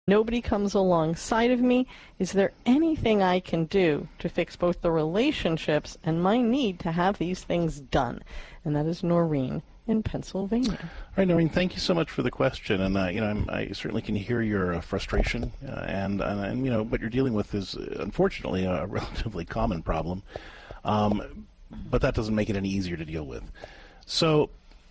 Nobody comes alongside of me. Is there anything I can do to fix both the relationships and my need to have these things done? And that is Noreen in Pennsylvania. All right, Noreen, thank you so much for the question. And, I certainly can hear your frustration. And, what you're dealing with is, unfortunately, a relatively common problem. But that doesn't make it any easier to deal with. So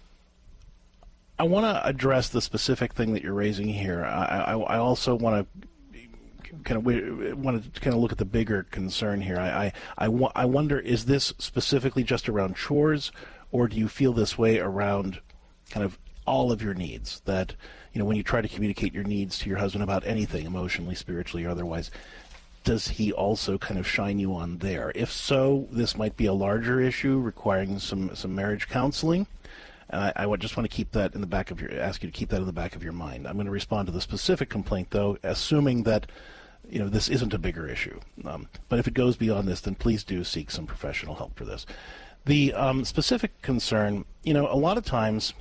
I want to address the specific thing that you're raising here. I also want to kind of look at the bigger concern here. I wonder, is this specifically just around chores, or do you feel this way around kind of all of your needs? That, when you try to communicate your needs to your husband about anything, emotionally, spiritually, or otherwise, does he also kind of shine you on there? If so, this might be a larger issue requiring some marriage counseling. And I just want to keep that in the back of ask you to keep that in the back of your mind. I'm going to respond to the specific complaint, though, assuming that this isn't a bigger issue. But if it goes beyond this, then please do seek some professional help for this. The specific concern, a lot of times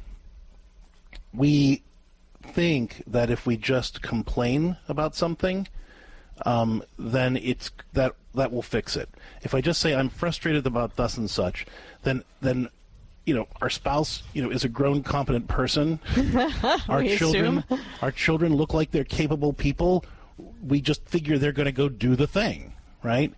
we think that if we just complain about something, then it's that will fix it. If I just say I'm frustrated about thus and such, then our spouse, is a grown, competent person. Our children look like they're capable people. We just figure they're going to go do the thing, right?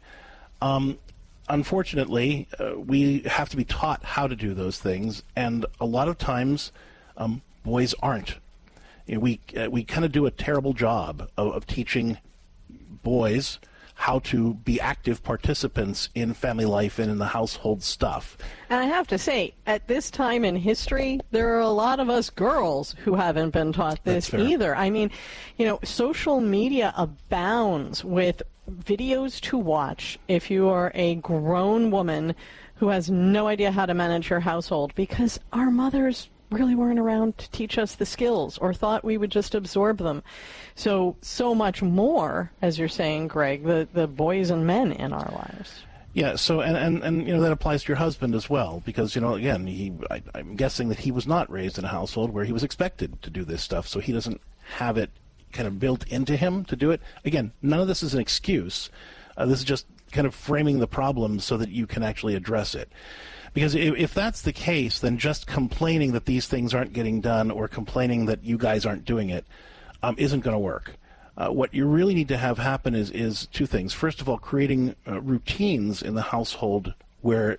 Unfortunately, we have to be taught how to do those things, and a lot of times, boys aren't. We kind of do a terrible job of teaching boys how to be active participants in family life and in the household stuff. And I have to say, at this time in history, there are a lot of us girls who haven't been taught this either. I mean, social media abounds with videos to watch if you are a grown woman who has no idea how to manage your household, because our mothers really weren't around to teach us the skills or thought we would just absorb them. So much more, as you're saying, Greg, the boys and men in our lives. Yeah, so, and that applies to your husband as well, because, again, I'm guessing that he was not raised in a household where he was expected to do this stuff, so he doesn't have it kind of built into him to do it. Again, none of this is an excuse. This is just kind of framing the problem so that you can actually address it. Because if that's the case, then just complaining that these things aren't getting done or complaining that you guys aren't doing it isn't going to work. What you really need to have happen is two things. First of all, creating routines in the household where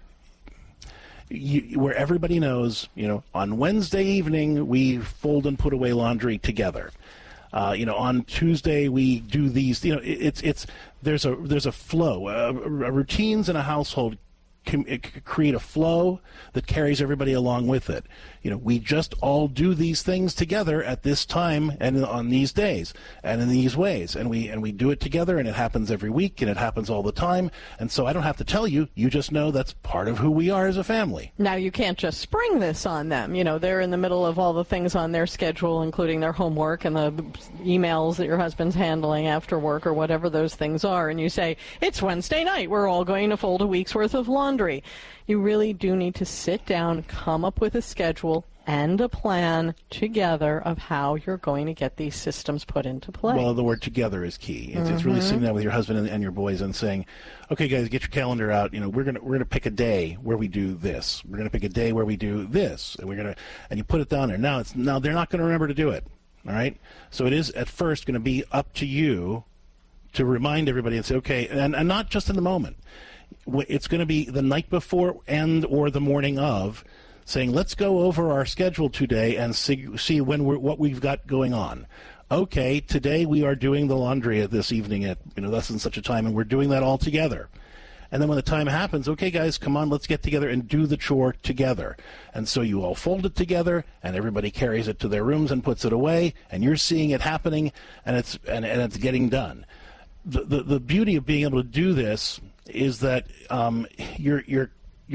everybody knows, on Wednesday evening we fold and put away laundry together. On Tuesday we do these. There's a flow. Routines in a household create a flow that carries everybody along with it. We just all do these things together at this time and on these days and in these ways, and we do it together, and it happens every week, and it happens all the time. And so I don't have to tell you; you just know that's part of who we are as a family. Now you can't just spring this on them. They're in the middle of all the things on their schedule, including their homework and the emails that your husband's handling after work or whatever those things are, and you say, "It's Wednesday night. We're all going to fold a week's worth of laundry." You really do need to sit down, come up with a schedule and a plan together of how you're going to get these systems put into play. Well, the word together is key. It's really sitting down with your husband and your boys and saying, "Okay, guys, get your calendar out. We're gonna pick a day where we do this. We're gonna pick a day where we do this, and and you put it down there. Now they're not going to remember to do it. All right. So it is at first going to be up to you to remind everybody and say, okay, and not just in the moment. It's going to be the night before and or the morning of, saying, let's go over our schedule today and see what we've got going on. Okay, today we are doing the laundry this evening at thus and such a time, and we're doing that all together. And then when the time happens, okay, guys, come on, let's get together and do the chore together. And so you all fold it together, and everybody carries it to their rooms and puts it away, and you're seeing it happening, and it's getting done. The beauty of being able to do this is that you're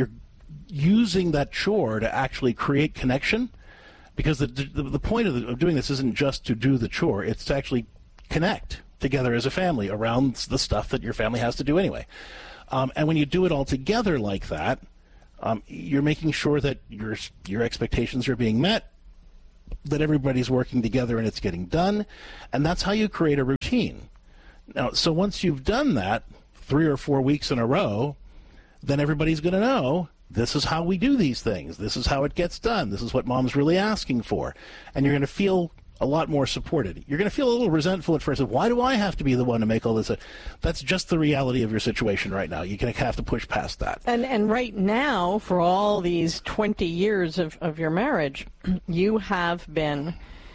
using that chore to actually create connection, because the point of doing this isn't just to do the chore, it's to actually connect together as a family around the stuff that your family has to do anyway. And when you do it all together like that, you're making sure that your expectations are being met, that everybody's working together and it's getting done, and that's how you create a routine. Now, so once you've done that 3 or 4 weeks in a row, then everybody's going to know this is how we do these things. This is how it gets done. This is what Mom's really asking for. And you're going to feel a lot more supported. You're going to feel a little resentful at first. Why do I have to be the one to make all this? That's just the reality of your situation right now. You're going to have to push past that. And right now, for all these 20 years of your marriage, you have been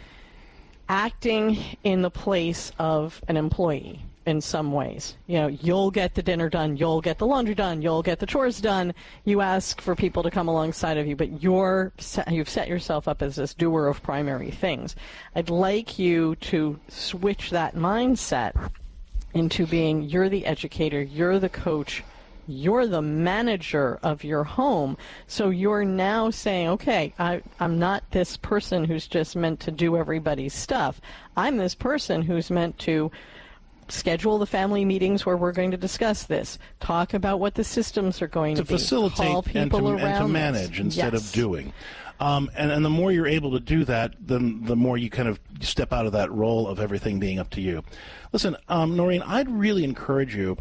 acting in the place of an employee in some ways. You know, you'll get the dinner done, you'll get the laundry done, you'll get the chores done. You ask for people to come alongside of you, but you've set yourself up as this doer of primary things. I'd like you to switch that mindset into being, you're the educator, you're the coach, you're the manager of your home. So you're now saying, okay, I'm not this person who's just meant to do everybody's stuff. I'm this person who's meant to schedule the family meetings where we're going to discuss this, talk about what the systems are going to be, facilitate call people and to manage instead of doing. And the more you're able to do that, then the more you kind of step out of that role of everything being up to you. Listen, Noreen, I'd really encourage you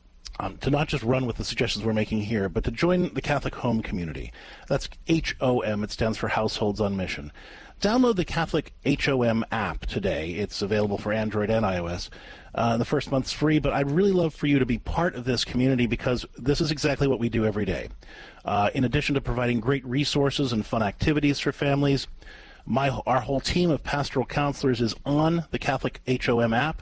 to not just run with the suggestions we're making here, but to join the Catholic Home Community. That's HOM. It stands for Households on Mission. Download the Catholic HOM app today. It's available for Android and iOS. The first month's free, but I'd really love for you to be part of this community because this is exactly what we do every day. In addition to providing great resources and fun activities for families, our whole team of pastoral counselors is on the Catholic HOM app,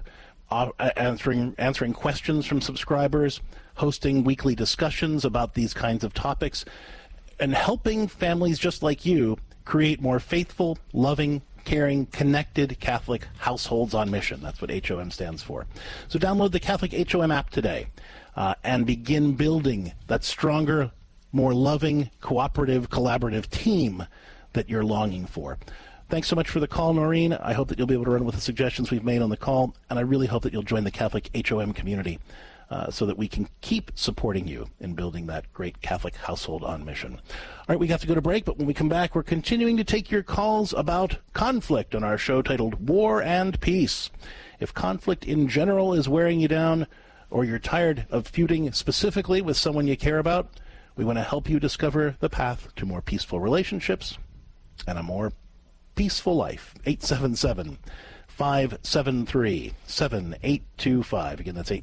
answering questions from subscribers, hosting weekly discussions about these kinds of topics, and helping families just like you create more faithful, loving, caring, connected Catholic households on mission. That's what HOM stands for. So download the Catholic HOM app today and begin building that stronger, more loving, cooperative, collaborative team that you're longing for. Thanks so much for the call, Noreen. I hope that you'll be able to run with the suggestions we've made on the call, and I really hope that you'll join the Catholic HOM community so that we can keep supporting you in building that great Catholic household on mission. All right, we have to go to break, but when we come back, we're continuing to take your calls about conflict on our show titled War and Peace. If conflict in general is wearing you down, or you're tired of feuding specifically with someone you care about, we want to help you discover the path to more peaceful relationships and a more peaceful life. 877-573-7825. Again, that's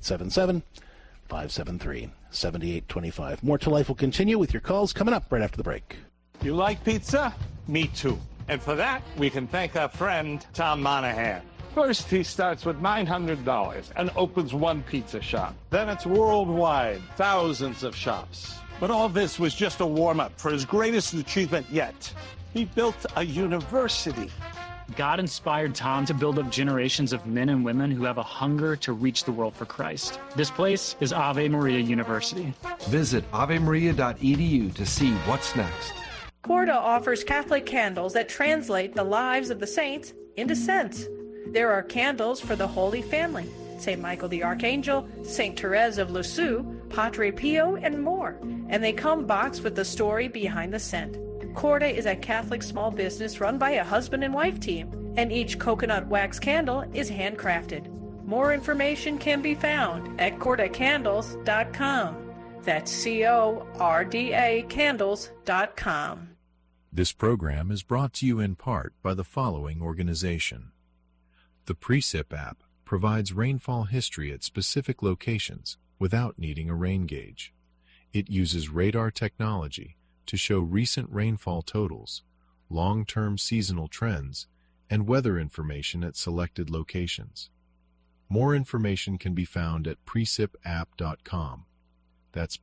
877-573-7825. More to Life will continue with your calls coming up right after the break. You like pizza? Me too. And for that, we can thank our friend Tom Monahan. First, he starts with $900 and opens one pizza shop. Then it's worldwide, thousands of shops. But all this was just a warm-up for his greatest achievement yet. He built a university. God inspired Tom to build up generations of men and women who have a hunger to reach the world for Christ. This place is Ave Maria University. Visit avemaria.edu to see what's next. Corda offers Catholic candles that translate the lives of the saints into scents. There are candles for the Holy Family, St. Michael the Archangel, St. Therese of Lisieux, Padre Pio, and more. And they come boxed with the story behind the scent. Corda is a Catholic small business run by a husband and wife team, and each coconut wax candle is handcrafted. More information can be found at cordacandles.com. That's CORDA candles.com. This program is brought to you in part by the following organization. The Precip app provides rainfall history at specific locations without needing a rain gauge. It uses radar technology to show recent rainfall totals, long-term seasonal trends, and weather information at selected locations. More information can be found at precipapp.com. That's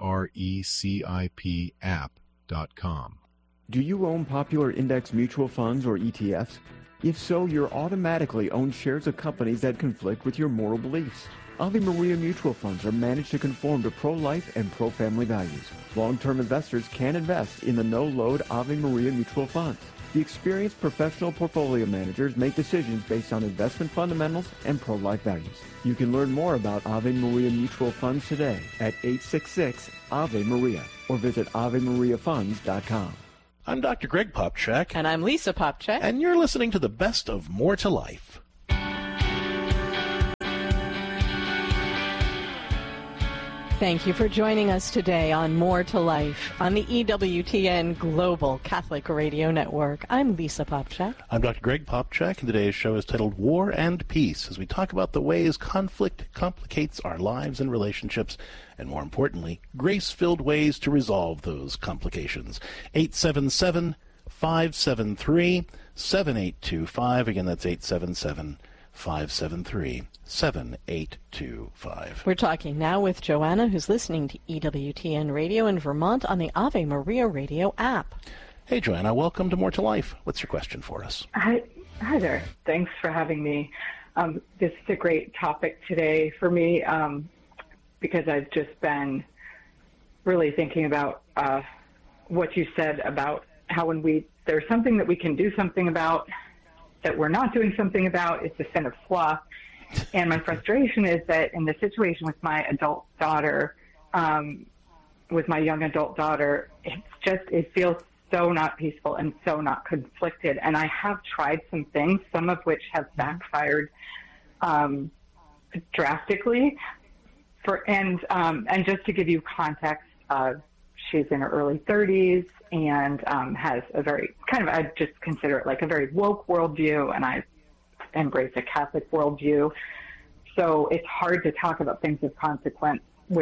PRECIP app.com. Do you own popular index mutual funds or ETFs? If so, you're automatically own shares of companies that conflict with your moral beliefs. Ave Maria mutual funds are managed to conform to pro-life and pro-family values. Long-term investors can invest in the no-load Ave Maria mutual funds. The experienced professional portfolio managers make decisions based on investment fundamentals and pro-life values. You can learn more about Ave Maria mutual funds today at 866-AVE-MARIA or visit AveMariaFunds.com. I'm Dr. Greg Popcak. And I'm Lisa Popcak. And you're listening to the best of More to Life. Thank you for joining us today on More to Life on the EWTN Global Catholic Radio Network. I'm Lisa Popcak. I'm Dr. Greg Popcak, and today's show is titled War and Peace, as we talk about the ways conflict complicates our lives and relationships, and more importantly, grace-filled ways to resolve those complications. 877-573-7825. Again, that's 877-573-7825. We're talking now with Joanna, who's listening to EWTN Radio in Vermont on the Ave Maria Radio app. Hey, Joanna, welcome to More to Life. What's your question for us? Hi there. Thanks for having me. This is a great topic today for me because I've just been really thinking about what you said about how when there's something that we can do something about that we're not doing something about, it's a sin of sloth. And my frustration is that in the situation with my adult daughter, with my young adult daughter, it feels so not peaceful and so not conflicted. And I have tried some things, some of which have backfired drastically. And just to give you context, she's in her early 30s and has a very I just consider it like a very woke worldview, and I embrace a Catholic worldview. So it's hard to talk about things of consequence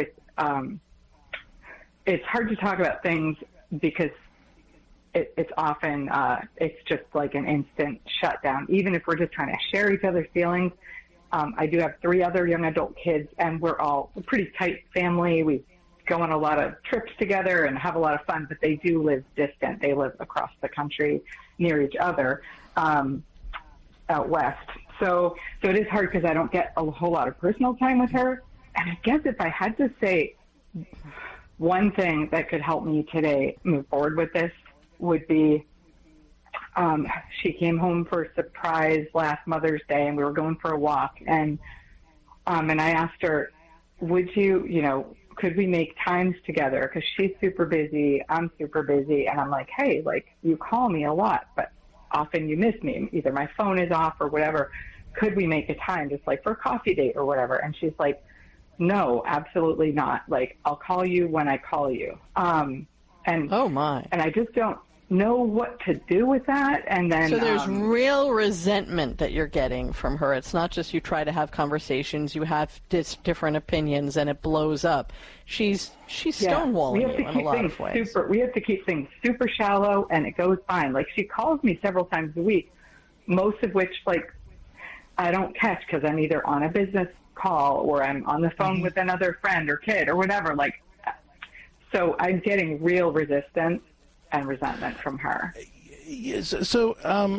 it's hard to talk about things because it's often, it's just like an instant shutdown, even if we're just trying to share each other's feelings. I do have 3 other young adult kids, and we're all a pretty tight family. We go on a lot of trips together and have a lot of fun, but they do live distant. They live across the country near each other out west. So it is hard because I don't get a whole lot of personal time with her. And I guess if I had to say one thing that could help me today move forward with this would be she came home for a surprise last Mother's Day, and we were going for a walk. And I asked her, could we make times together? Because she's super busy, I'm super busy, and I'm like, hey, you call me a lot, but often you miss me. Either my phone is off or whatever. Could we make a time just for a coffee date or whatever? And she's like, no, absolutely not. I'll call you when I call you. And oh my! And I just don't know what to do with that. And then so there's real resentment that you're getting from her. It's not just you try to have conversations, you have different opinions, and it blows up. She's stonewalling you in a lot of ways. We have to keep things super shallow, and it goes fine. She calls me several times a week, most of which I don't catch because I'm either on a business call or I'm on the phone with another friend or kid or whatever. So I'm getting real resistance and resentment from her. Yes, so,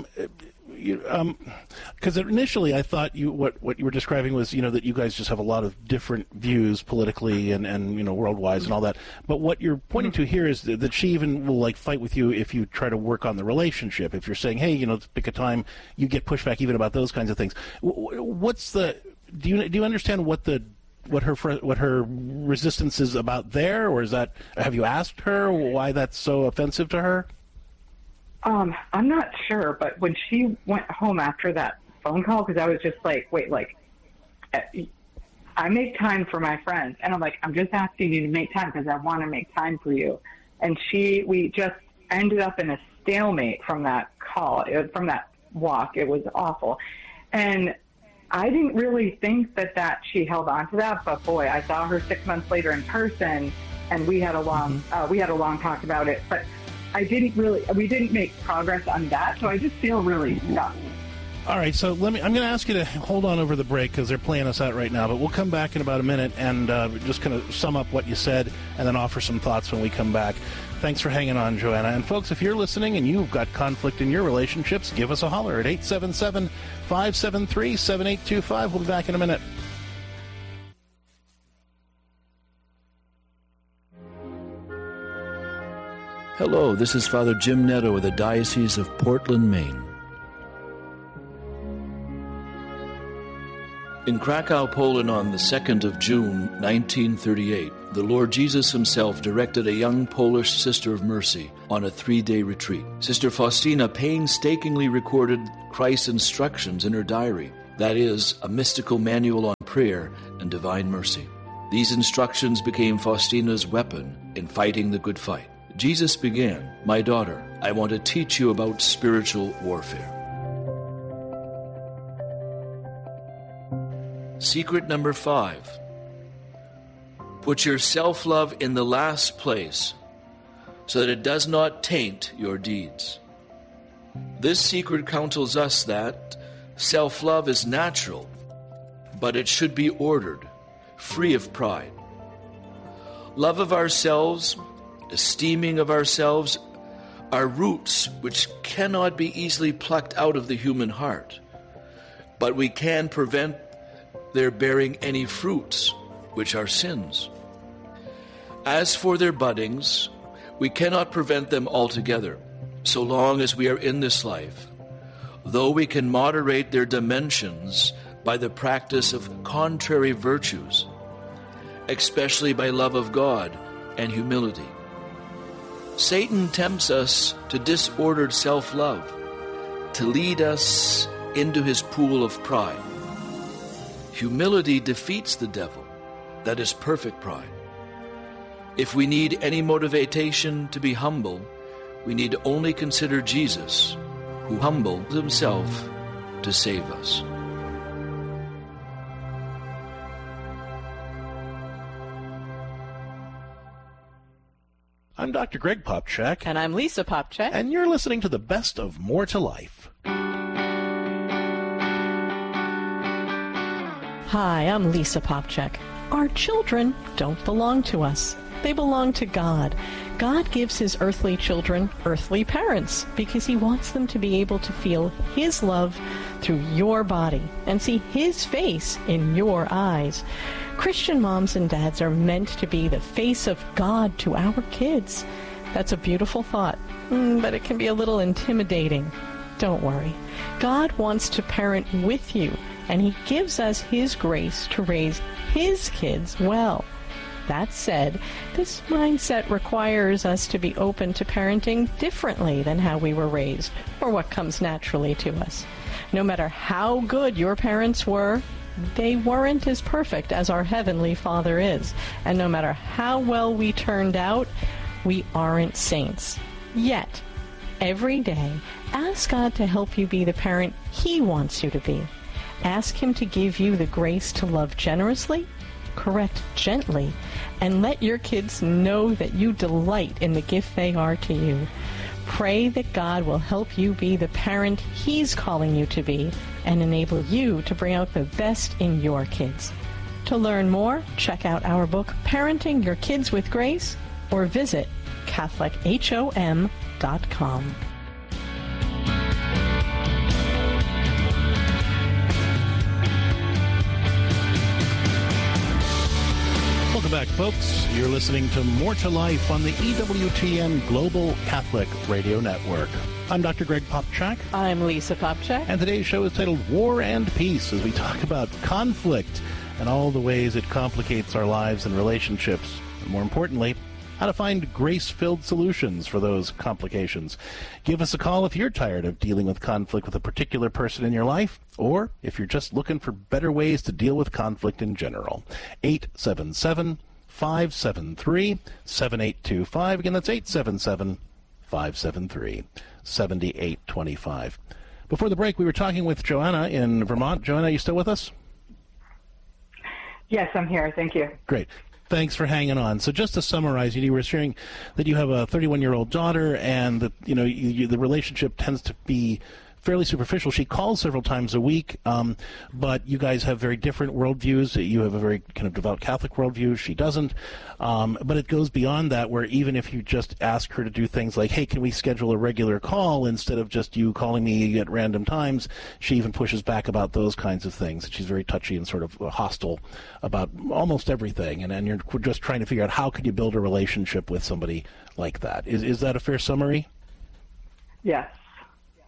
because initially I thought what you were describing was, that you guys just have a lot of different views politically and world-wise and all that. But what you're pointing to here is that she even will fight with you if you try to work on the relationship. If you're saying, hey, pick a time, you get pushback even about those kinds of things. Do you understand what her resistance is about there, or have you asked her why that's so offensive to her? I'm not sure, but when she went home after that phone call, because I was just I make time for my friends, and I'm just asking you to make time because I want to make time for you. And we just ended up in a stalemate from that call, from that walk. It was awful. And I didn't really think that she held on to that, but boy, I saw her 6 months later in person, and we had a long talk about it. But we didn't make progress on that, so I just feel really stuck. All right, so I'm going to ask you to hold on over the break because they're playing us out right now, but we'll come back in about a minute and just kind of sum up what you said and then offer some thoughts when we come back. Thanks for hanging on, Joanna. And folks, if you're listening and you've got conflict in your relationships, give us a holler at 877-573-7825. We'll be back in a minute. Hello, this is Father Jim Netto with the Diocese of Portland, Maine. In Krakow, Poland on the 2nd of June, 1938, the Lord Jesus himself directed a young Polish Sister of Mercy on a 3-day retreat. Sister Faustina painstakingly recorded Christ's instructions in her diary, that is, a mystical manual on prayer and divine mercy. These instructions became Faustina's weapon in fighting the good fight. Jesus began, "My daughter, I want to teach you about spiritual warfare." Secret number 5. Put your self-love in the last place so that it does not taint your deeds. This secret counsels us that self-love is natural, but it should be ordered, free of pride. Love of ourselves, esteeming of ourselves, are roots which cannot be easily plucked out of the human heart, but we can prevent their bearing any fruits, which are sins. As for their buddings, we cannot prevent them altogether, so long as we are in this life, though we can moderate their dimensions by the practice of contrary virtues, especially by love of God and humility. Satan tempts us to disordered self-love, to lead us into his pool of pride. Humility defeats the devil, that is perfect pride. If we need any motivation to be humble, we need only consider Jesus, who humbled himself to save us. I'm Dr. Greg Popcak. And I'm Lisa Popcak. And you're listening to the best of More to Life. Hi, I'm Lisa Popcak. Our children don't belong to us. They belong to God. God gives his earthly children earthly parents because he wants them to be able to feel his love through your body and see his face in your eyes. Christian moms and dads are meant to be the face of God to our kids. That's a beautiful thought, but it can be a little intimidating. Don't worry. God wants to parent with you, and he gives us his grace to raise his kids well. That said, this mindset requires us to be open to parenting differently than how we were raised, or what comes naturally to us. No matter how good your parents were, they weren't as perfect as our Heavenly Father is. And no matter how well we turned out, we aren't saints. Yet, every day, ask God to help you be the parent he wants you to be. Ask him to give you the grace to love generously, correct gently, and let your kids know that you delight in the gift they are to you. Pray that God will help you be the parent he's calling you to be and enable you to bring out the best in your kids. To learn more, check out our book, Parenting Your Kids with Grace, or visit CatholicHOM.com. Welcome back, folks. You're listening to More to Life on the EWTN Global Catholic Radio Network. I'm Dr. Greg Popcak. I'm Lisa Popcak. And today's show is titled War and Peace, as we talk about conflict and all the ways it complicates our lives and relationships. And more importantly, how to find grace-filled solutions for those complications. Give us a call if you're tired of dealing with conflict with a particular person in your life, or if you're just looking for better ways to deal with conflict in general. 877-573-7825. Again, that's 877-573-7825. Before the break, we were talking with Joanna in Vermont. Joanna, are you still with us? Yes, I'm here. Thank you. Great. Thanks for hanging on. So just to summarize, you were sharing that you have a 31-year-old daughter, and that the relationship tends to be fairly superficial. She calls several times a week, but you guys have very different worldviews. You have a very kind of devout Catholic worldview. She doesn't. But it goes beyond that, where even if you just ask her to do things like, hey, can we schedule a regular call instead of just you calling me at random times, she even pushes back about those kinds of things. She's very touchy and sort of hostile about almost everything. And you're just trying to figure out how could you build a relationship with somebody like that. Is that a fair summary? Yes.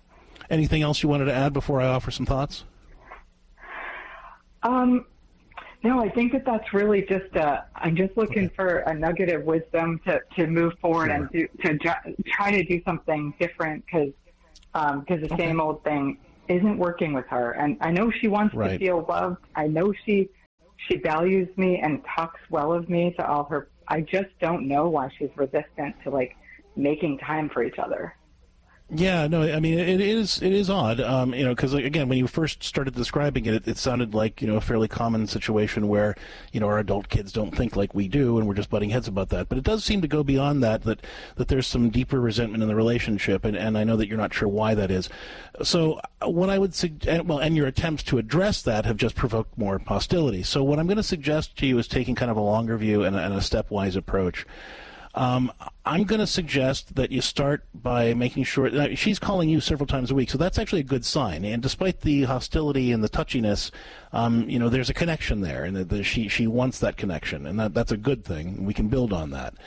Anything else you wanted to add before I offer some thoughts? No, I think that's really just, I'm just looking for a nugget of wisdom to move forward and try to do something different because the same old thing isn't working with her. And I know she wants to feel loved. I know she values me and talks well of me to all her. I just don't know why she's resistant to like making time for each other. Yeah, no, I mean, it is odd, because, again, when you first started describing it, it sounded like, a fairly common situation where, our adult kids don't think like we do, and we're just butting heads about that. But it does seem to go beyond that there's some deeper resentment in the relationship, and I know that you're not sure why that is. So what I would suggest, and your attempts to address that have just provoked more hostility. So what I'm going to suggest to you is taking kind of a longer view and a stepwise approach. I'm going to suggest that you start by making sure that she's calling you several times a week, so that's actually a good sign. And despite the hostility and the touchiness, there's a connection there, and she wants that connection, and that's a good thing. We can build on that.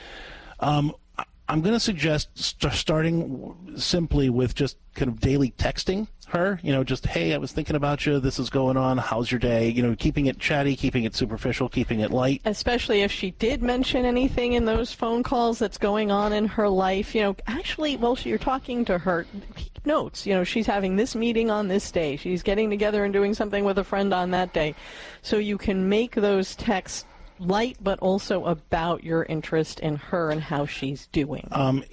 I'm going to suggest starting simply with just kind of daily texting her, just, hey, I was thinking about you, this is going on, how's your day, keeping it chatty, keeping it superficial, keeping it light. Especially if she did mention anything in those phone calls that's going on in her life, actually, while you're talking to her, keep notes, she's having this meeting on this day, she's getting together and doing something with a friend on that day, so you can make those texts light, but also about your interest in her and how she's doing.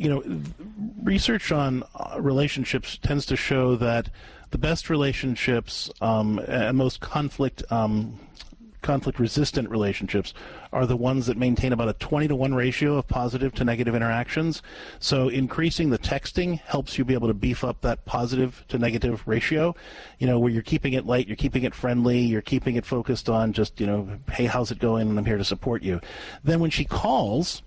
Research on relationships tends to show that the best relationships and most conflict-resistant relationships are the ones that maintain about a 20-to-1 ratio of positive to negative interactions. So increasing the texting helps you be able to beef up that positive to negative ratio, where you're keeping it light, you're keeping it friendly, you're keeping it focused on just, hey, how's it going, and I'm here to support you. Then when she calls,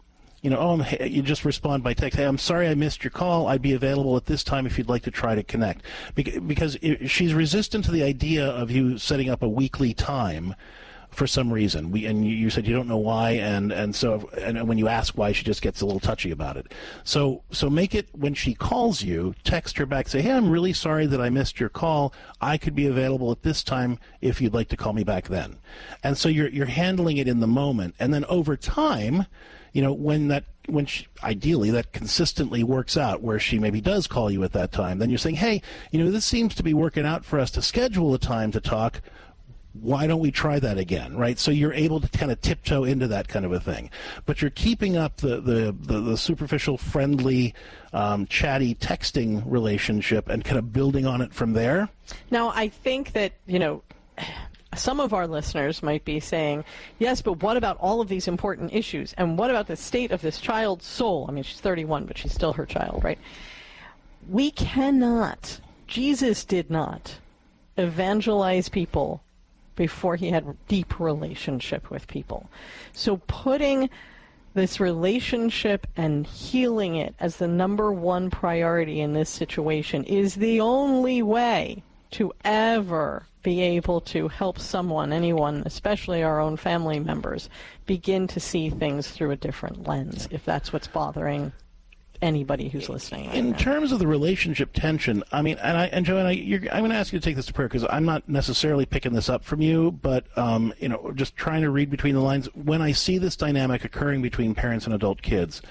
you just respond by text, hey, I'm sorry I missed your call. I'd be available at this time if you'd like to try to connect. Because she's resistant to the idea of you setting up a weekly time for some reason. And you said you don't know why, and so when you ask why, she just gets a little touchy about it. So make it, when she calls you, text her back, say, hey, I'm really sorry that I missed your call. I could be available at this time if you'd like to call me back then. And so you're handling it in the moment, and then over time, when she, ideally that consistently works out where she maybe does call you at that time, then you're saying, hey, this seems to be working out for us to schedule a time to talk. Why don't we try that again, right? So you're able to kind of tiptoe into that kind of a thing. But you're keeping up the superficial, friendly, chatty texting relationship and kind of building on it from there. Now, I think that, some of our listeners might be saying, yes, but what about all of these important issues? And what about the state of this child's soul? I mean, she's 31, but she's still her child, right? We cannot, Jesus did not evangelize people before he had a deep relationship with people. So putting this relationship and healing it as the number one priority in this situation is the only way to ever be able to help someone, anyone, especially our own family members, begin to see things through a different lens, if that's what's bothering anybody who's listening right in now. Terms of the relationship tension, I mean, and Joanna, I'm going to ask you to take this to prayer because I'm not necessarily picking this up from you, but just trying to read between the lines. When I see this dynamic occurring between parents and adult kids,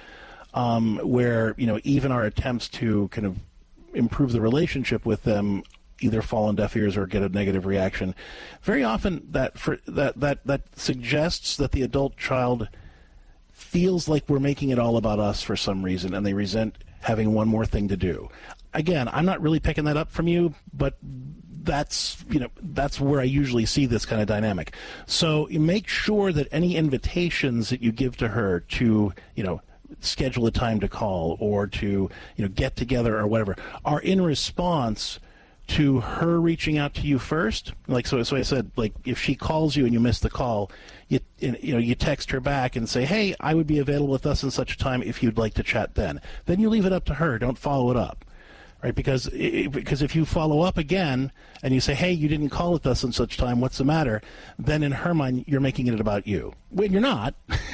where even our attempts to kind of improve the relationship with them either fall on deaf ears or get a negative reaction, very often that suggests that the adult child feels like we're making it all about us for some reason, and they resent having one more thing to do. Again, I'm not really picking that up from you, but that's where I usually see this kind of dynamic. So you make sure that any invitations that you give to her to, schedule a time to call or to, get together or whatever, are in response to her reaching out to you first. So I said, if she calls you and you miss the call, you text her back and say, hey, I would be available at thus and such a time if you'd like to chat then. Then you leave it up to her. Don't follow it up, right? Because if you follow up again and you say, hey, you didn't call at thus and such time, what's the matter? Then in her mind, you're making it about you. When you're not,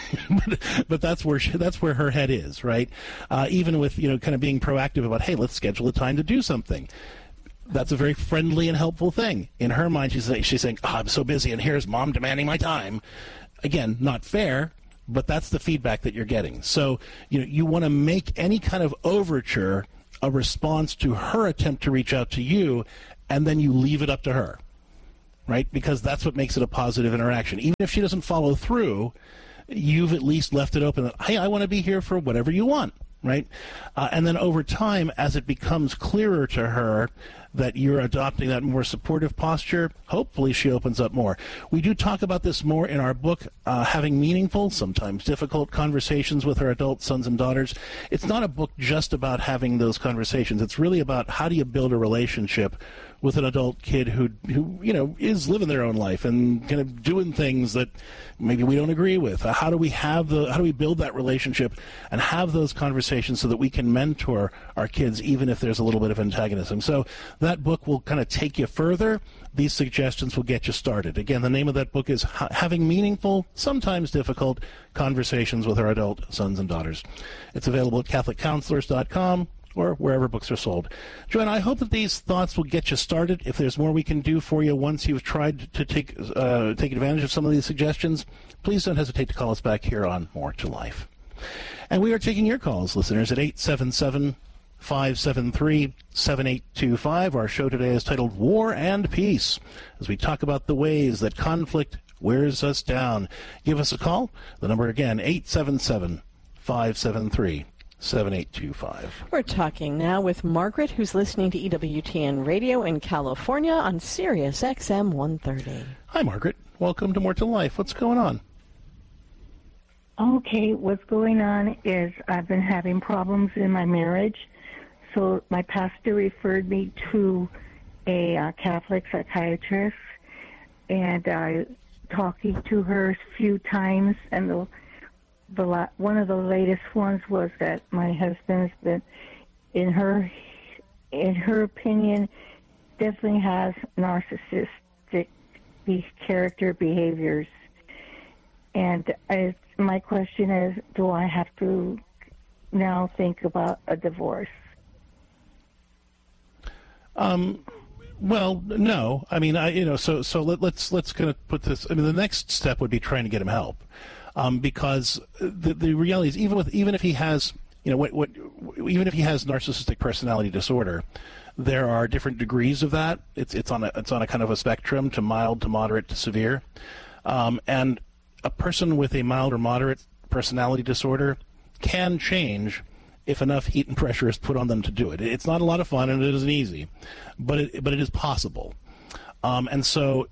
but that's where her head is, right? Even with, kind of being proactive about, hey, let's schedule a time to do something. That's a very friendly and helpful thing. In her mind, she's saying, oh, I'm so busy, and here's Mom demanding my time. Again, not fair, but that's the feedback that you're getting. So, you want to make any kind of overture a response to her attempt to reach out to you, and then you leave it up to her, right? Because that's what makes it a positive interaction. Even if she doesn't follow through, you've at least left it open that, hey, I want to be here for whatever you want, right? And then over time, as it becomes clearer to her that you're adopting that more supportive posture, hopefully she opens up more. We do talk about this more in our book, Having Meaningful, Sometimes Difficult Conversations with Our Adult Sons and Daughters. It's not a book just about having those conversations. It's really about how do you build a relationship with an adult kid who is living their own life and kind of doing things that maybe we don't agree with. How do we build that relationship and have those conversations so that we can mentor our kids even if there's a little bit of antagonism? So that book will kind of take you further. These suggestions will get you started. Again, the name of that book is Having Meaningful, Sometimes Difficult Conversations with Our Adult Sons and Daughters. It's available at CatholicCounselors.com or wherever books are sold. Joanna, I hope that these thoughts will get you started. If there's more we can do for you once you've tried to take advantage of some of these suggestions, please don't hesitate to call us back here on More to Life. And we are taking your calls, listeners, at 877-573-7825. Our show today is titled War and Peace, as we talk about the ways that conflict wears us down. Give us a call. The number again, 877-573-7825. We're talking now with Margaret, who's listening to EWTN Radio in California on Sirius XM 130. Hi, Margaret. Welcome to More to Life. What's going on? Okay, what's going on is I've been having problems in my marriage. So my pastor referred me to a Catholic psychiatrist, and I talking to her a few times, and one of the latest ones was that my husband's been, in her opinion, definitely has narcissistic character behaviors. And my question is, do I have to now think about a divorce? Well, no. I mean, so let's kind of put this. I mean, the next step would be trying to get him help. Because the reality is, even if he has, even if he has narcissistic personality disorder, there are different degrees of that. It's on a kind of a spectrum, to mild, to moderate, to severe, and a person with a mild or moderate personality disorder can change if enough heat and pressure is put on them to do it. It's not a lot of fun, and it isn't easy, but it is possible. And so,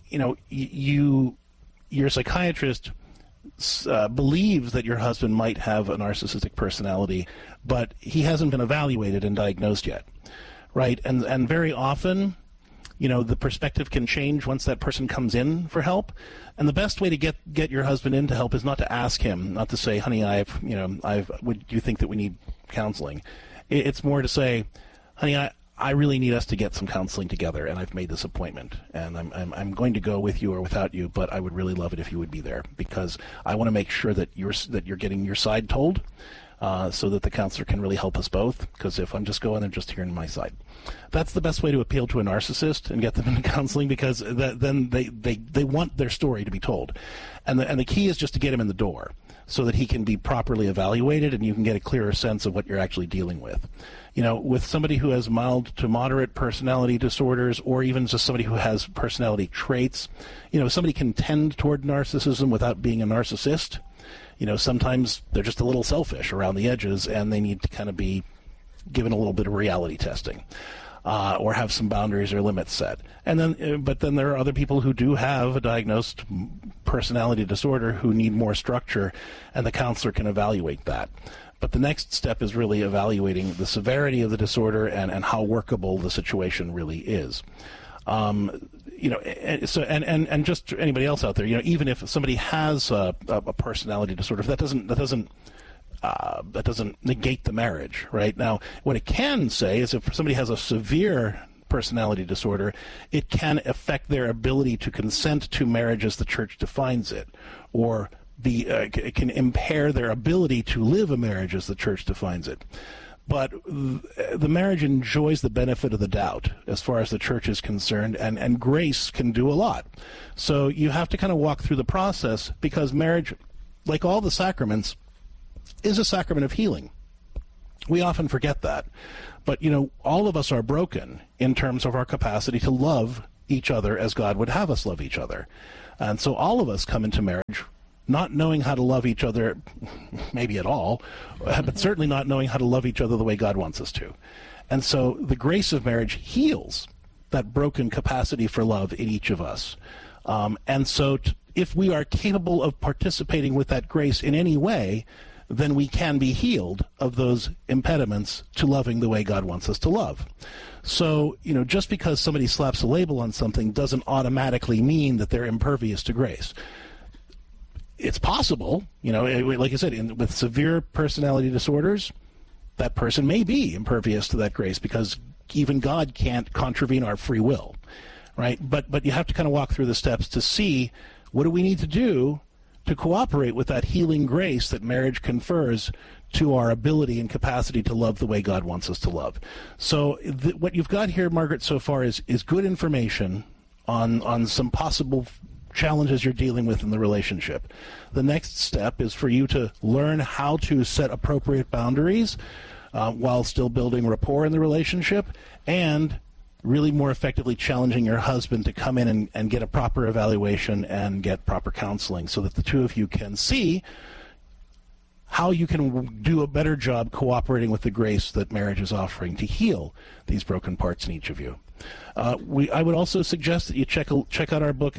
your psychiatrist believes that your husband might have a narcissistic personality, but he hasn't been evaluated and diagnosed yet, right? And very often, the perspective can change once that person comes in for help. And the best way to get your husband in to help is not to ask him, not to say, honey, would you think that we need counseling? It's more to say, honey, I really need us to get some counseling together, and I've made this appointment, and I'm going to go with you or without you, but I would really love it if you would be there, because I want to make sure that you're getting your side told, so that the counselor can really help us both, because if I'm just going, they're just hearing my side. That's the best way to appeal to a narcissist and get them into counseling, because then they want their story to be told. And the key is just to get him in the door so that he can be properly evaluated and you can get a clearer sense of what you're actually dealing with. With somebody who has mild to moderate personality disorders, or even just somebody who has personality traits, somebody can tend toward narcissism without being a narcissist. Sometimes they're just a little selfish around the edges, and they need to kind of be given a little bit of reality testing, or have some boundaries or limits set. But then there are other people who do have a diagnosed personality disorder who need more structure, and the counselor can evaluate that. But the next step is really evaluating the severity of the disorder and how workable the situation really is. And just anybody else out there, even if somebody has a personality disorder, that doesn't negate the marriage, right? Now, what it can say is if somebody has a severe personality disorder, it can affect their ability to consent to marriage as the church defines it, or it can impair their ability to live a marriage as the church defines it. But the marriage enjoys the benefit of the doubt as far as the church is concerned, and grace can do a lot. So you have to kind of walk through the process, because marriage, like all the sacraments, is a sacrament of healing. We often forget that. But, all of us are broken in terms of our capacity to love each other as God would have us love each other. And so all of us come into marriage not knowing how to love each other, maybe at all, but certainly not knowing how to love each other the way God wants us to. And so the grace of marriage heals that broken capacity for love in each of us. And so if we are capable of participating with that grace in any way, then we can be healed of those impediments to loving the way God wants us to love. So, just because somebody slaps a label on something doesn't automatically mean that they're impervious to grace. It's possible, like I said, with severe personality disorders, that person may be impervious to that grace, because even God can't contravene our free will, right? But you have to kind of walk through the steps to see, what do we need to do to cooperate with that healing grace that marriage confers to our ability and capacity to love the way God wants us to love. So what you've got here, Margaret, so far is good information on some possible challenges you're dealing with in the relationship. The next step is for you to learn how to set appropriate boundaries while still building rapport in the relationship, and really more effectively challenging your husband to come in and get a proper evaluation and get proper counseling, so that the two of you can see how you can do a better job cooperating with the grace that marriage is offering to heal these broken parts in each of you. I would also suggest that you check out our book.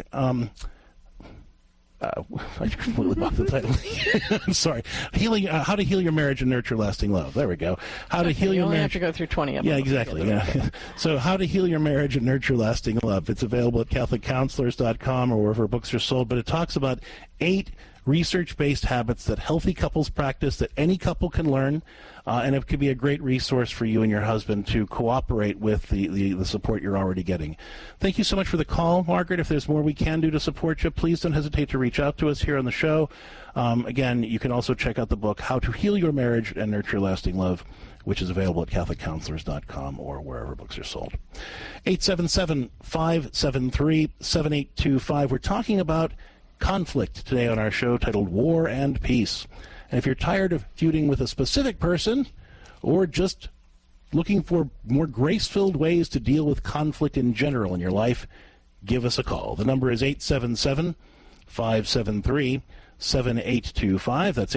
I completely lost the title. I'm sorry. How to Heal Your Marriage and Nurture Lasting Love. There we go. How to Heal Your Marriage. You only have to go through 20 of them. Yeah, exactly. Yeah. So, How to Heal Your Marriage and Nurture Lasting Love. It's available at CatholicCounselors.com or wherever books are sold. But it talks about 8 research-based habits that healthy couples practice, that any couple can learn, and it could be a great resource for you and your husband to cooperate with the support you're already getting. Thank you so much for the call, Margaret. If there's more we can do to support you, please don't hesitate to reach out to us here on the show. Again, you can also check out the book, How to Heal Your Marriage and Nurture Lasting Love, which is available at CatholicCounselors.com or wherever books are sold. 877-573-7825. We're talking about conflict today on our show, titled War and Peace. And if you're tired of feuding with a specific person, or just looking for more grace-filled ways to deal with conflict in general in your life, give us a call. The number is 877-573-7825. That's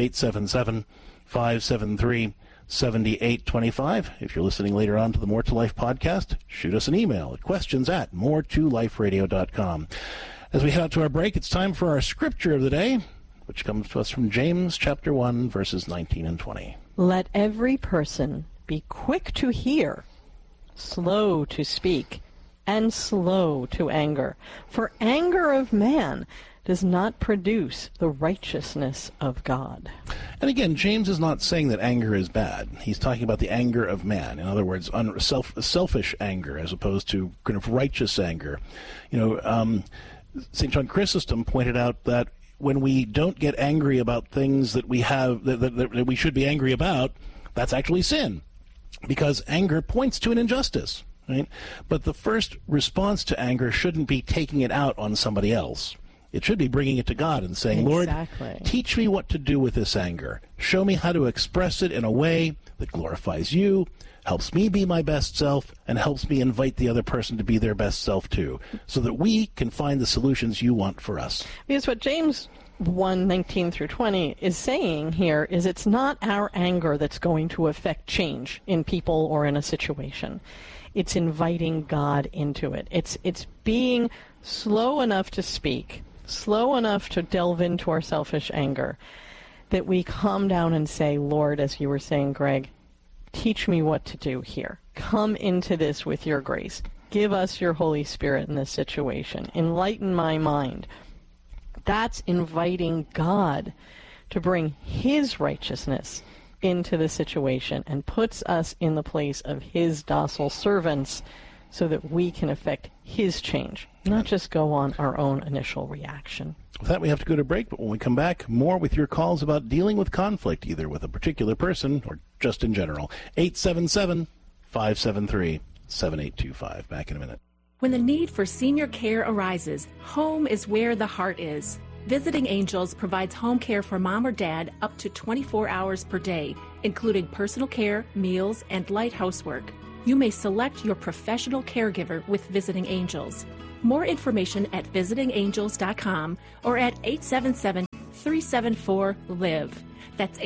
877-573-7825. If you're listening later on to the More to Life podcast, shoot us an email at questions@moretoliferadio.com. As we head out to our break, it's time for our scripture of the day, which comes to us from James chapter 1, verses 19 and 20. Let every person be quick to hear, slow to speak, and slow to anger. For anger of man does not produce the righteousness of God. And again, James is not saying that anger is bad. He's talking about the anger of man. In other words, selfish anger as opposed to kind of righteous anger. St. John Chrysostom pointed out that when we don't get angry about things that we have that we should be angry about, that's actually sin, because anger points to an injustice, right? But the first response to anger shouldn't be taking it out on somebody else. It should be bringing it to God and saying, Lord, teach me what to do with this anger. Show me how to express it in a way that glorifies you, helps me be my best self, and helps me invite the other person to be their best self too, so that we can find the solutions you want for us. Because what James 1:19 through 20 is saying here is it's not our anger that's going to affect change in people or in a situation. It's inviting God into it. It's being slow enough to speak, slow enough to delve into our selfish anger, that we calm down and say, Lord, as you were saying, Greg, teach me what to do here. Come into this with your grace. Give us your Holy Spirit in this situation. Enlighten my mind. That's inviting God to bring his righteousness into the situation and puts us in the place of his docile servants so that we can affect his change, not just go on our own initial reaction. With that, we have to go to break, but when we come back, more with your calls about dealing with conflict, either with a particular person or just in general. 877-573-7825. Back in a minute. When the need for senior care arises, home is where the heart is. Visiting Angels provides home care for mom or dad up to 24 hours per day, including personal care, meals, and light housework. You may select your professional caregiver with Visiting Angels. More information at visitingangels.com or at 877-374-LIVE. That's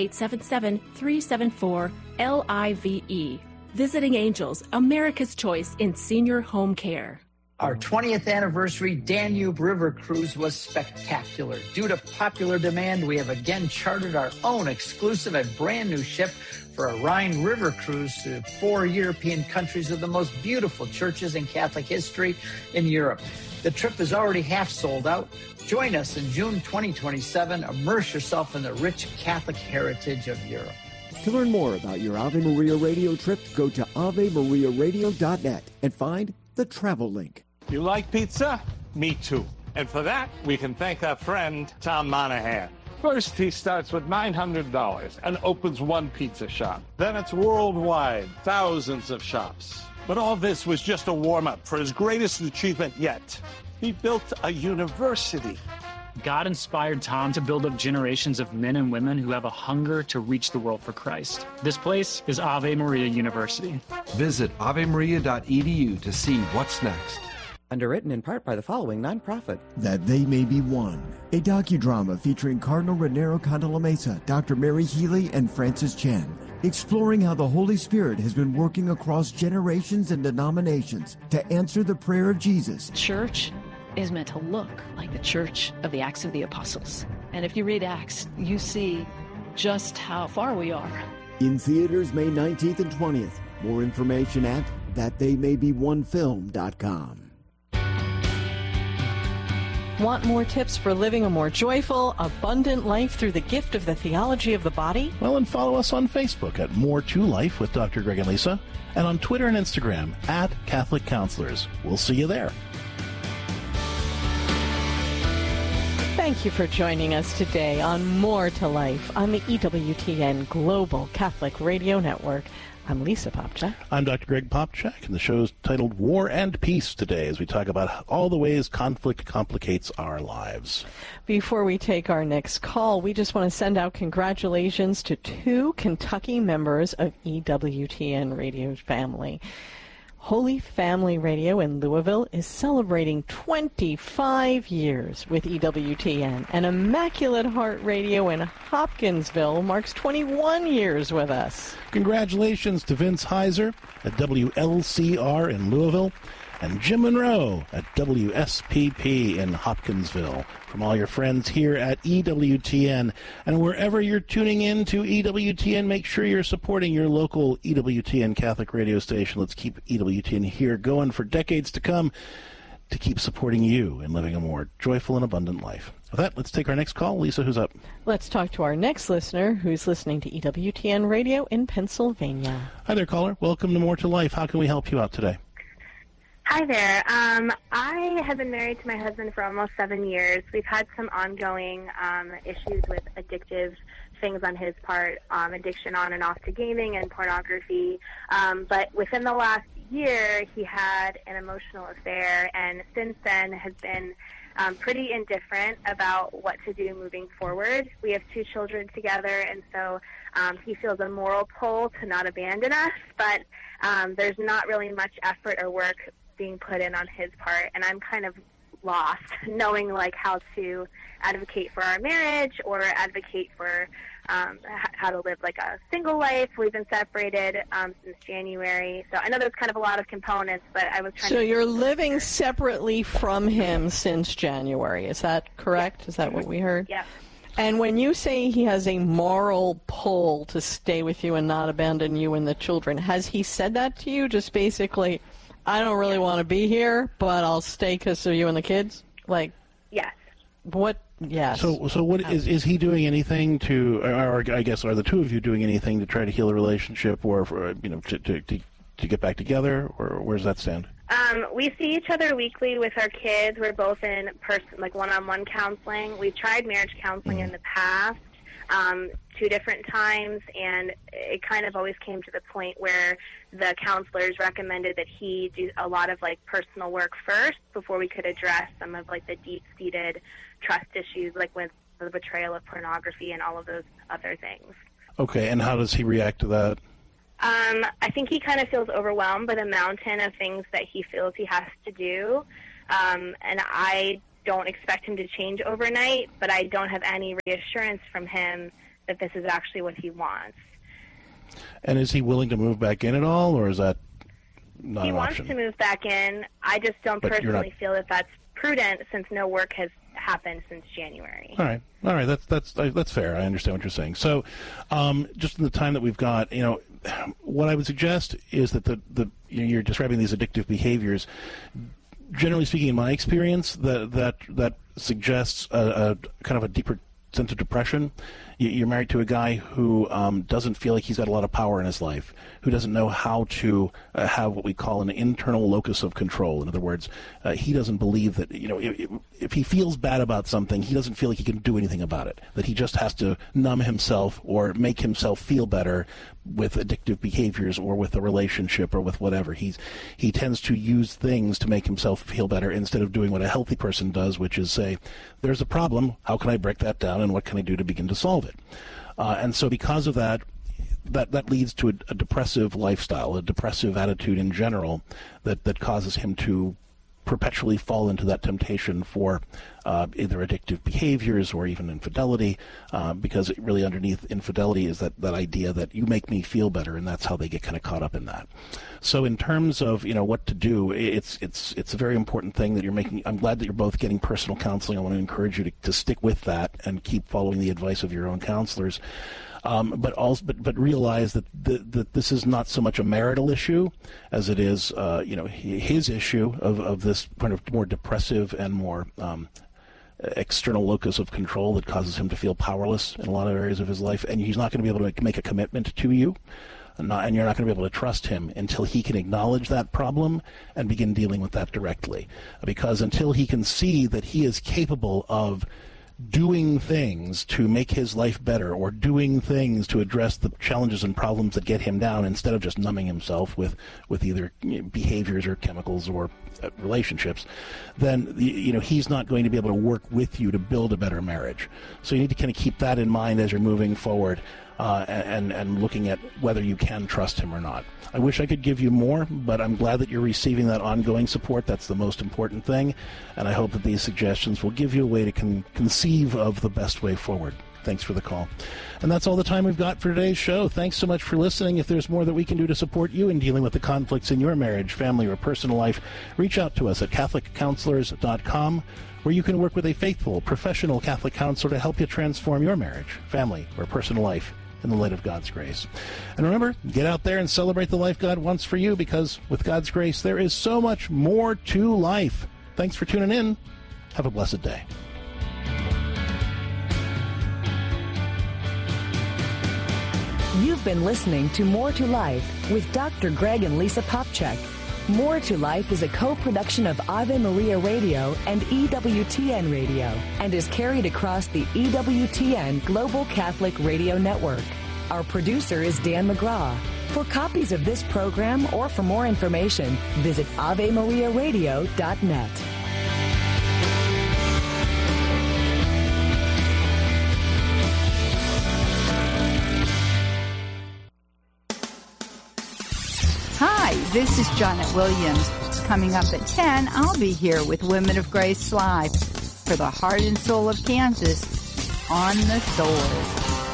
877-374-LIVE. Visiting Angels, America's choice in senior home care. Our 20th anniversary Danube River Cruise was spectacular. Due to popular demand, we have again chartered our own exclusive and brand new ship for a Rhine River cruise to 4 European countries of the most beautiful churches in Catholic history in Europe. The trip is already half sold out. Join us in June 2027. Immerse yourself in the rich Catholic heritage of Europe. To learn more about your Ave Maria radio trip, go to AveMariaRadio.net and find the travel link. You like pizza? Me too. And for that, we can thank our friend Tom Monahan. First, he starts with $900 and opens one pizza shop. Then it's worldwide, thousands of shops. But all this was just a warm-up for his greatest achievement yet. He built a university. God inspired Tom to build up generations of men and women who have a hunger to reach the world for Christ. This place is Ave Maria University. Visit avemaria.edu to see what's next. Underwritten in part by the following nonprofit. That They May Be One, a docudrama featuring Cardinal Raniero Cantalamessa, Dr. Mary Healy, and Francis Chan, exploring how the Holy Spirit has been working across generations and denominations to answer the prayer of Jesus. Church is meant to look like the church of the Acts of the Apostles. And if you read Acts, you see just how far we are. In theaters May 19th and 20th. More information at thattheymay-be-one-film.com. Want more tips for living a more joyful, abundant life through the gift of the theology of the body? Well, and follow us on Facebook at More to Life with Dr. Greg and Lisa, and on Twitter and Instagram at Catholic Counselors. We'll see you there. Thank you for joining us today on More to Life on the EWTN Global Catholic Radio Network. I'm Lisa Popchak. I'm Dr. Greg Popchak, and the show is titled War and Peace today as we talk about all the ways conflict complicates our lives. Before we take our next call, we just want to send out congratulations to 2 Kentucky members of EWTN Radio family. Holy Family Radio in Louisville is celebrating 25 years with EWTN, and Immaculate Heart Radio in Hopkinsville marks 21 years with us. Congratulations to Vince Heiser at WLCR in Louisville and Jim Monroe at WSPP in Hopkinsville. From all your friends here at EWTN. And wherever you're tuning in to EWTN, make sure you're supporting your local EWTN Catholic radio station. Let's keep EWTN here going for decades to come to keep supporting you in living a more joyful and abundant life. With that, let's take our next call. Lisa, who's up? Let's talk to our next listener who's listening to EWTN Radio in Pennsylvania. Hi there, caller. Welcome to More to Life. How can we help you out today? Hi there. I have been married to my husband for almost 7 years. We've had some ongoing issues with addictive things on his part, addiction on and off to gaming and pornography. But within the last year, he had an emotional affair, and since then has been pretty indifferent about what to do moving forward. We have 2 children together, and so he feels a moral pull to not abandon us, but there's not really much effort or work being put in on his part, and I'm kind of lost knowing like how to advocate for our marriage or advocate for how to live like a single life. We've been separated since January, so I know there's kind of a lot of components, but I was trying to... So you're living separately from him since January, is that correct? Is that what we heard? Yeah. And when you say he has a moral pull to stay with you and not abandon you and the children, has he said that to you? Just basically, I don't really want to be here, but I'll stay because of you and the kids? Like, yes. What? Yes. So what is he doing anything to, or I guess, are the 2 of you doing anything to try to heal the relationship, or for, to get back together, or where does that stand? We see each other weekly with our kids. We're both in one-on-one counseling. We've tried marriage counseling in the past, 2 different times, and it kind of always came to the point where the counselors recommended that he do a lot of personal work first before we could address some of the deep-seated trust issues, with the betrayal of pornography and all of those other things. Okay, and how does he react to that? I think he kind of feels overwhelmed by the mountain of things that he feels he has to do, and I don't expect him to change overnight, but I don't have any reassurance from him that this is actually what he wants. And is he willing to move back in at all, or is that not an option? He wants to move back in. I just don't personally feel that that's prudent since no work has happened since January. All right. That's fair. I understand what you're saying. So, just in the time that we've got, what I would suggest is that you're describing these addictive behaviors. Generally speaking, in my experience, that suggests a kind of a deeper sense of depression. You're married to a guy who doesn't feel like he's got a lot of power in his life, who doesn't know how to have what we call an internal locus of control. In other words, he doesn't believe that, if he feels bad about something, he doesn't feel like he can do anything about it, that he just has to numb himself or make himself feel better with addictive behaviors or with a relationship or with whatever. He tends to use things to make himself feel better instead of doing what a healthy person does, which is say, there's a problem, how can I break that down and what can I do to begin to solve it? And so because of that leads to a depressive lifestyle, a depressive attitude in general that causes him to perpetually fall into that temptation for either addictive behaviors or even infidelity, because really underneath infidelity is that idea that you make me feel better, and that's how they get kind of caught up in that. So in terms of what to do, it's a very important thing that you're making. I'm glad that you're both getting personal counseling. I want to encourage you to stick with that and keep following the advice of your own counselors. But realize that this is not so much a marital issue as it is, his issue of this kind of more depressive and more external locus of control that causes him to feel powerless in a lot of areas of his life, and he's not going to be able to make a commitment to you. And you're not going to be able to trust him until he can acknowledge that problem and begin dealing with that directly. Because until he can see that he is capable of doing things to make his life better or doing things to address the challenges and problems that get him down instead of just numbing himself with either behaviors or chemicals or relationships, then he's not going to be able to work with you to build a better marriage. So you need to kind of keep that in mind as you're moving forward and looking at whether you can trust him or not. I wish I could give you more, but I'm glad that you're receiving that ongoing support. That's the most important thing, and I hope that these suggestions will give you a way to conceive of the best way forward. Thanks for the call. And that's all the time we've got for today's show. Thanks so much for listening. If there's more that we can do to support you in dealing with the conflicts in your marriage, family, or personal life, reach out to us at CatholicCounselors.com, where you can work with a faithful, professional Catholic counselor to help you transform your marriage, family, or personal life in the light of God's grace. And remember, get out there and celebrate the life God wants for you, because with God's grace, there is so much more to life. Thanks for tuning in. Have a blessed day. You've been listening to More to Life with Dr. Greg and Lisa Popchak. More to Life is a co-production of Ave Maria Radio and EWTN Radio and is carried across the EWTN Global Catholic Radio Network. Our producer is Dan McGraw. For copies of this program or for more information, visit AveMariaRadio.net. Hi, this is Janet Williams. Coming up at 10, I'll be here with Women of Grace Live for the heart and soul of Kansas on the sword.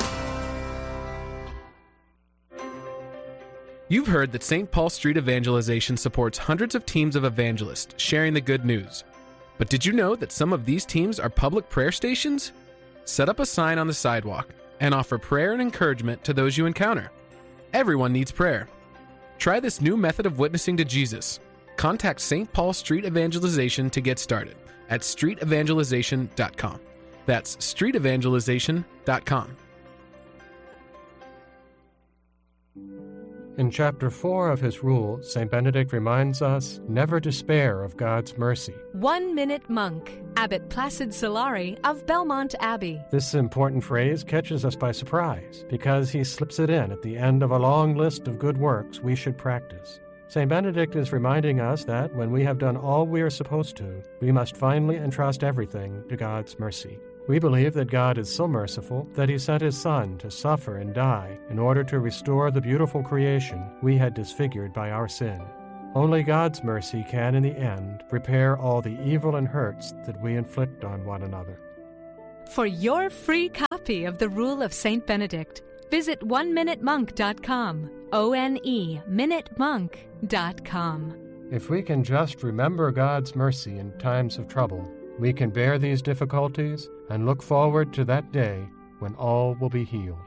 You've heard that St. Paul Street Evangelization supports hundreds of teams of evangelists sharing the good news. But did you know that some of these teams are public prayer stations? Set up a sign on the sidewalk and offer prayer and encouragement to those you encounter. Everyone needs prayer. Try this new method of witnessing to Jesus. Contact St. Paul Street Evangelization to get started at streetevangelization.com. That's streetevangelization.com. In Chapter 4 of his rule, St. Benedict reminds us never despair of God's mercy. 1 Minute Monk, Abbot Placid Solari of Belmont Abbey. This important phrase catches us by surprise because he slips it in at the end of a long list of good works we should practice. St. Benedict is reminding us that when we have done all we are supposed to, we must finally entrust everything to God's mercy. We believe that God is so merciful that he sent his Son to suffer and die in order to restore the beautiful creation we had disfigured by our sin. Only God's mercy can, in the end, repair all the evil and hurts that we inflict on one another. For your free copy of the Rule of St. Benedict, visit oneminutemonk.com, oneminutemonk.com. If we can just remember God's mercy in times of trouble, we can bear these difficulties and look forward to that day when all will be healed.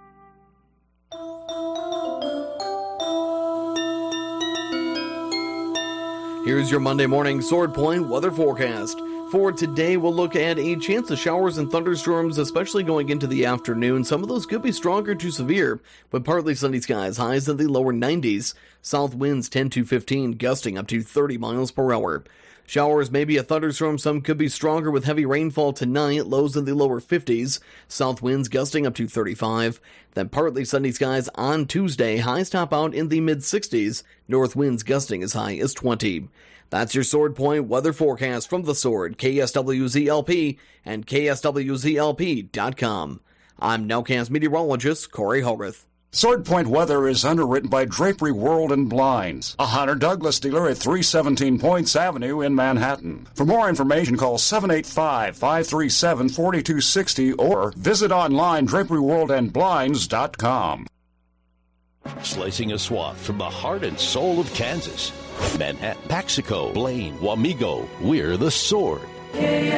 Here's your Monday morning Sword Point weather forecast. For today, we'll look at a chance of showers and thunderstorms, especially going into the afternoon. Some of those could be stronger to severe, but partly sunny skies, highs in the lower 90s. South winds 10 to 15, gusting up to 30 miles per hour. Showers, maybe a thunderstorm, some could be stronger with heavy rainfall tonight, lows in the lower 50s, south winds gusting up to 35. Then partly sunny skies on Tuesday, highs top out in the mid-60s, north winds gusting as high as 20. That's your Sword Point weather forecast from The Sword, KSWZLP, and KSWZLP.com. I'm Nowcast meteorologist Corey Hogarth. Sword Point weather is underwritten by Drapery World and Blinds, a Hunter Douglas dealer at 317 Points Avenue in Manhattan. For more information, call 785-537-4260 or visit online draperyworldandblinds.com. Slicing a swath from the heart and soul of Kansas. Manhattan, Paxico, Blaine, Wamego, we're The Sword.